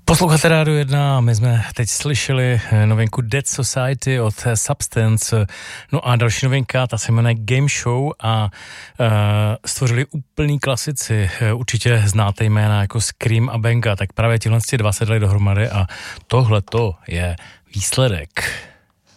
Posloucháte Rádio 1, my jsme teď slyšeli novinku Dead Society od Substance, no a další novinka, ta se jmenuje Game Show a stvořili úplný klasici, určitě znáte jména jako Scream a Benga, tak právě tihle dva se dali dohromady a tohleto je výsledek.